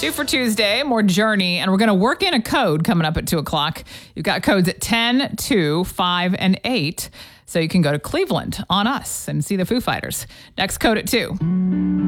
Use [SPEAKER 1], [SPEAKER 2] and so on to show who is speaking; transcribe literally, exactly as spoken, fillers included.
[SPEAKER 1] Two for Tuesday, more Journey, and we're going to work in a code coming up at two o'clock. You've got codes at ten, two, five, and eight, so you can go to Cleveland on us and see the Foo Fighters. Next code at two.